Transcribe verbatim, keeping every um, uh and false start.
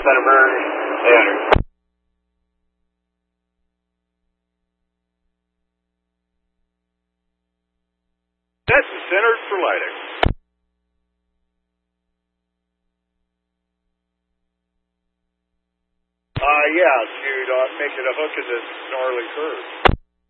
Center Burn, Andrew. That's the center for lighting. Uh, yeah, to uh, make it a hook in this gnarly curve.